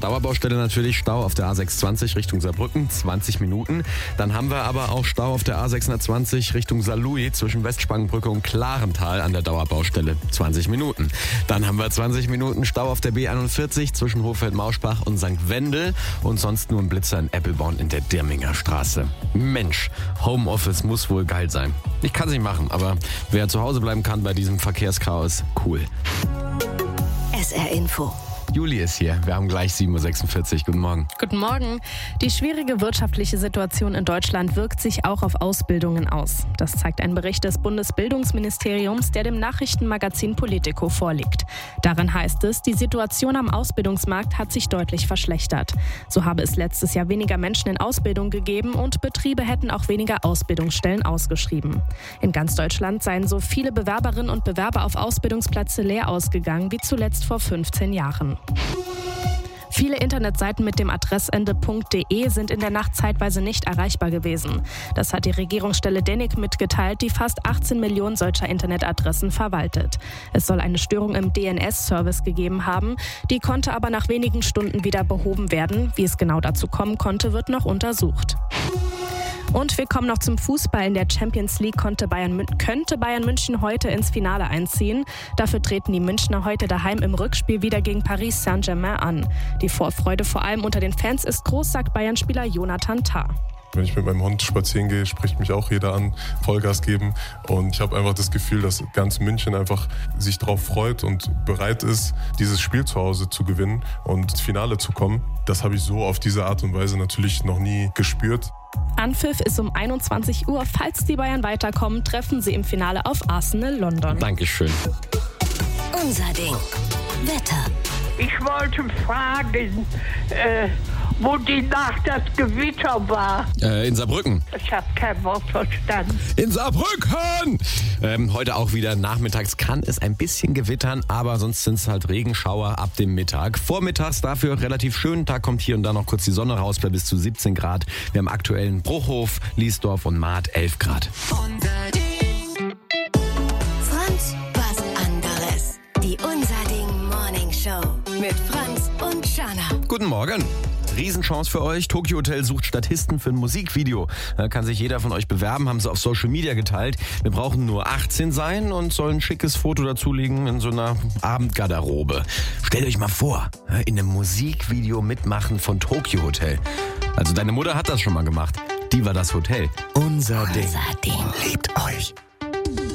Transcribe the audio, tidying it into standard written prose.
Dauerbaustelle natürlich, Stau auf der A620 Richtung Saarbrücken, 20 Minuten. Dann haben wir aber auch Stau auf der A620 Richtung Saarlouis zwischen Westspangenbrücke und Klarental an der Dauerbaustelle, 20 Minuten. Dann haben wir 20 Minuten Stau auf der B41 zwischen Hochfeld-Mauschbach und St. Wendel und sonst nur ein Blitzer in Eppelborn in der Dirminger Straße. Mensch, Homeoffice muss wohl geil sein. Ich kann es nicht machen, aber wer zu Hause bleiben kann bei diesem Verkehrschaos, cool. SR Info. Juli ist hier. Wir haben gleich 7.46 Uhr. Guten Morgen. Guten Morgen. Die schwierige wirtschaftliche Situation in Deutschland wirkt sich auch auf Ausbildungen aus. Das zeigt ein Bericht des Bundesbildungsministeriums, der dem Nachrichtenmagazin Politico vorliegt. Darin heißt es, die Situation am Ausbildungsmarkt hat sich deutlich verschlechtert. So habe es letztes Jahr weniger Menschen in Ausbildung gegeben und Betriebe hätten auch weniger Ausbildungsstellen ausgeschrieben. In ganz Deutschland seien so viele Bewerberinnen und Bewerber auf Ausbildungsplätze leer ausgegangen wie zuletzt vor 15 Jahren. Viele Internetseiten mit dem Adressende .de sind in der Nacht zeitweise nicht erreichbar gewesen. Das hat die Regierungsstelle DENIC mitgeteilt, die fast 18 Millionen solcher Internetadressen verwaltet. Es soll eine Störung im DNS-Service gegeben haben, die konnte aber nach wenigen Stunden wieder behoben werden. Wie es genau dazu kommen konnte, wird noch untersucht. Und wir kommen noch zum Fußball. In der Champions League könnte Bayern München heute ins Finale einziehen. Dafür treten die Münchner heute daheim im Rückspiel wieder gegen Paris Saint-Germain an. Die Vorfreude vor allem unter den Fans ist groß, sagt Bayern-Spieler Jonathan Tah. Wenn ich mit meinem Hund spazieren gehe, spricht mich auch jeder an, Vollgas geben. Und ich habe einfach das Gefühl, dass ganz München einfach sich darauf freut und bereit ist, dieses Spiel zu Hause zu gewinnen und ins Finale zu kommen. Das habe ich so auf diese Art und Weise natürlich noch nie gespürt. Anpfiff ist um 21 Uhr. Falls die Bayern weiterkommen, treffen sie im Finale auf Arsenal London. Dankeschön. Unser Ding. Wetter. Ich wollte fragen, wo die Nacht das Gewitter war. In Saarbrücken. Ich habe kein Wort verstanden. In Saarbrücken! Heute auch wieder nachmittags kann es ein bisschen gewittern, aber sonst sind es halt Regenschauer ab dem Mittag. Vormittags dafür relativ schön. Da kommt hier und da noch kurz die Sonne raus bei bis zu 17 Grad. Wir haben aktuell in Bruchhof, Liesdorf und Maat 11 Grad. Unser Ding. Franz, was anderes. Die Unser Ding Morning Show mit Franz und Shana. Guten Morgen. Riesenchance für euch. Tokyo Hotel sucht Statisten für ein Musikvideo. Da kann sich jeder von euch bewerben, haben sie auf Social Media geteilt. Wir brauchen nur 18 sein und sollen ein schickes Foto dazulegen in so einer Abendgarderobe. Stellt euch mal vor, in einem Musikvideo mitmachen von Tokyo Hotel. Also deine Mutter hat das schon mal gemacht. Die war das Hotel. Unser Ding. Unser Ding. Liebt euch.